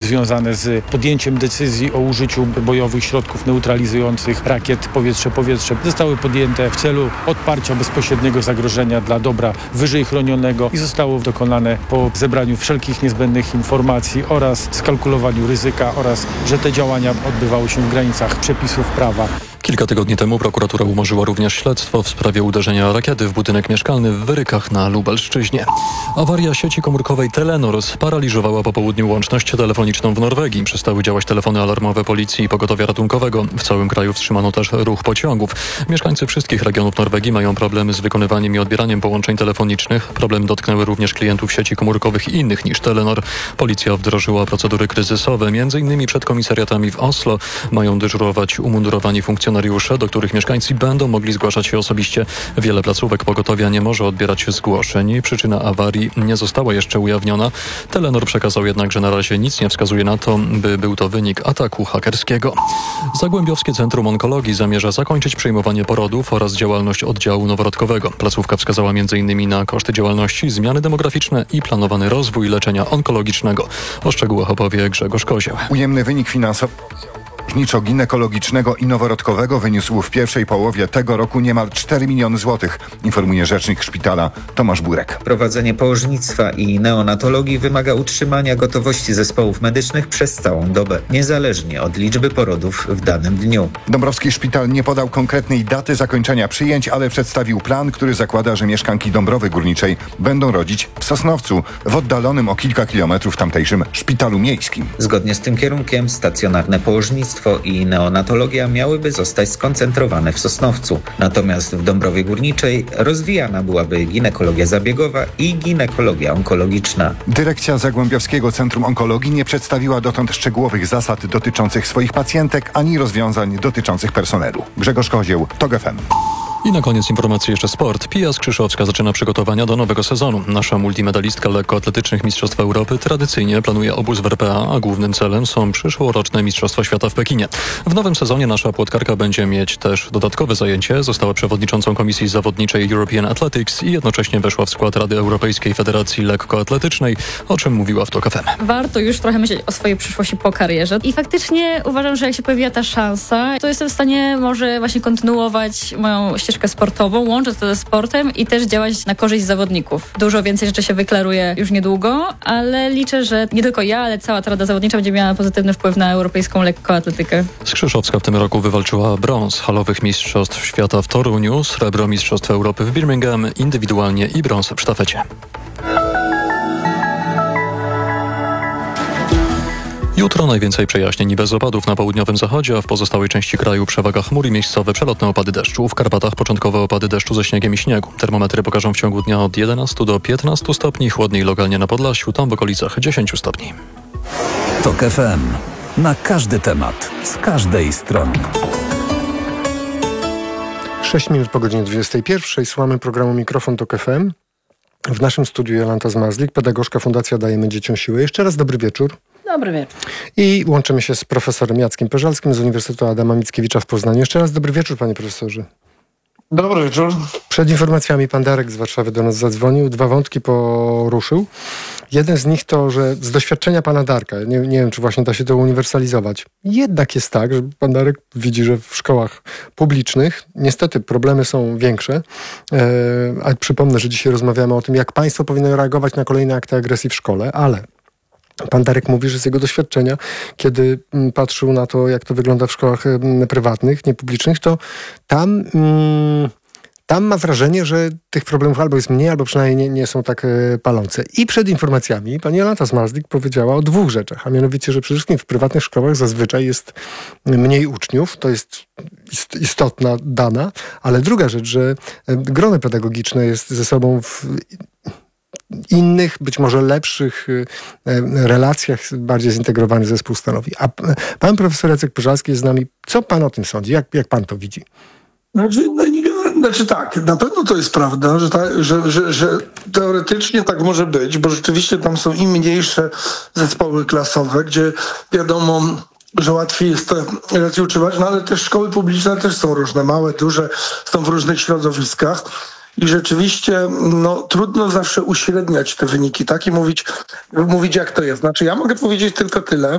związane z podjęciem decyzji o użyciu bojowych środków neutralizujących rakiet powietrze-powietrze zostały podjęte w celu odparcia bezpośredniego zagrożenia dla dobra wyżej chronionego i zostało dokonane po zebraniu wszelkich niezbędnych informacji oraz skalkulowaniu ryzyka oraz, że te działania odbywały się w granicach przepisów prawa. Kilka tygodni temu prokuratura umorzyła również śledztwo w sprawie uderzenia rakiety w budynek mieszkalny w Wyrykach na Lubelszczyźnie. Awaria sieci komórkowej Telenor sparaliżowała po południu łączność telefoniczną w Norwegii. Przestały działać telefony alarmowe policji i pogotowia ratunkowego. W całym kraju wstrzymano też ruch pociągów. Mieszkańcy wszystkich regionów Norwegii mają problemy z wykonywaniem i odbieraniem połączeń telefonicznych. Problem dotknęły również klientów sieci komórkowych innych niż Telenor. Policja wdrożyła procedury kryzysowe. M.in. przed komisariatami w Oslo mają dyżurować umundurowani funkcjonariusze, do których mieszkańcy będą mogli zgłaszać się osobiście. Wiele placówek pogotowia nie może odbierać zgłoszeń. Przyczyna awarii nie została jeszcze ujawniona. Telenor przekazał jednak, że na razie nic nie wskazuje na to, by był to wynik ataku hakerskiego. Zagłębiowskie Centrum Onkologii zamierza zakończyć przyjmowanie porodów oraz działalność oddziału noworodkowego. Placówka wskazała m.in. na koszty działalności, zmiany demograficzne i planowany rozwój leczenia onkologicznego. O szczegółach opowie Grzegorz Kozieł. Ujemny wynik finansowy ginekologicznego i noworodkowego wyniósł w pierwszej połowie tego roku niemal 4 miliony złotych, informuje rzecznik szpitala Tomasz Burek. Prowadzenie położnictwa i neonatologii wymaga utrzymania gotowości zespołów medycznych przez całą dobę, niezależnie od liczby porodów w danym dniu. Dąbrowski Szpital nie podał konkretnej daty zakończenia przyjęć, ale przedstawił plan, który zakłada, że mieszkanki Dąbrowy Górniczej będą rodzić w Sosnowcu, w oddalonym o kilka kilometrów tamtejszym szpitalu miejskim. Zgodnie z tym kierunkiem stacjonarne położnictwo i neonatologia miałyby zostać skoncentrowane w Sosnowcu. Natomiast w Dąbrowie Górniczej rozwijana byłaby ginekologia zabiegowa i ginekologia onkologiczna. Dyrekcja Zagłębiowskiego Centrum Onkologii nie przedstawiła dotąd szczegółowych zasad dotyczących swoich pacjentek ani rozwiązań dotyczących personelu. Grzegorz Kozieł, TOG FM. I na koniec informacji jeszcze sport. Pia Skrzyszowska zaczyna przygotowania do nowego sezonu. Nasza multimedalistka lekkoatletycznych Mistrzostw Europy tradycyjnie planuje obóz w RPA, a głównym celem są przyszłoroczne Mistrzostwa Świata w Pekinie. W nowym sezonie nasza płotkarka będzie mieć też dodatkowe zajęcie. Została przewodniczącą Komisji Zawodniczej European Athletics i jednocześnie weszła w skład Rady Europejskiej Federacji Lekkoatletycznej, o czym mówiła w TOG FM. Warto już trochę myśleć o swojej przyszłości po karierze. I faktycznie uważam, że jak się pojawiła ta szansa, to jestem w stanie może właśnie kontynuować moją ścieżkę sportową, łączyć to ze sportem i też działać na korzyść zawodników. Dużo więcej rzeczy się wyklaruje już niedługo, ale liczę, że nie tylko ja, ale cała ta Rada Zawodnicza będzie miała pozytywny wpływ na europejską lekkoatletykę. Skrzyszowska w tym roku wywalczyła brąz halowych Mistrzostw Świata w Toruniu, srebro Mistrzostw Europy w Birmingham indywidualnie i brąz w sztafecie. Jutro najwięcej przejaśnień i bez opadów na południowym zachodzie, a w pozostałej części kraju przewaga chmur i miejscowe przelotne opady deszczu. W Karpatach początkowe opady deszczu ze śniegiem i śniegu. Termometry pokażą w ciągu dnia od 11 do 15 stopni, chłodniej lokalnie na Podlasiu, tam w okolicach 10 stopni. TOG FM. Na każdy temat, z każdej strony. 6 minut po godzinie 21. Słuchamy programu Mikrofon TOG FM. W naszym studiu Jolanta Zmarzlik, pedagogzka Fundacja Dajemy Dzieciom Siłę. Jeszcze raz dobry wieczór. Dobry wieczór. I łączymy się z profesorem Jackiem Peżalskim z Uniwersytetu Adama Mickiewicza w Poznaniu. Jeszcze raz dobry wieczór, panie profesorze. Dobry wieczór. Przed informacjami pan Darek z Warszawy do nas zadzwonił, 2 wątki poruszył. Jeden z nich to, że z doświadczenia pana Darka, nie wiem, czy właśnie da się to uniwersalizować, jednak jest tak, że pan Darek widzi, że w szkołach publicznych niestety problemy są większe, ale przypomnę, że dzisiaj rozmawiamy o tym, jak państwo powinno reagować na kolejne akty agresji w szkole, ale pan Darek mówi, że z jego doświadczenia, kiedy patrzył na to, jak to wygląda w szkołach prywatnych, niepublicznych, to tam ma wrażenie, że tych problemów albo jest mniej, albo przynajmniej nie są tak palące. I przed informacjami pani Jolanta Zmarzlik powiedziała o 2 rzeczach, a mianowicie, że przede wszystkim w prywatnych szkołach zazwyczaj jest mniej uczniów, to jest istotna dana, ale druga rzecz, że grono pedagogiczne jest ze sobą w innych, być może lepszych relacjach bardziej zintegrowany zespół stanowi. A pan profesor Jacek Peżalski jest z nami. Co pan o tym sądzi? Jak pan to widzi? Znaczy tak, na pewno to jest prawda, że teoretycznie tak może być, bo rzeczywiście tam są i mniejsze zespoły klasowe, gdzie wiadomo, że łatwiej jest te relacje utrzymać, no ale też szkoły publiczne też są różne, małe, duże, są w różnych środowiskach. I rzeczywiście trudno zawsze uśredniać te wyniki, tak? I mówić jak to jest. Znaczy ja mogę powiedzieć tylko tyle,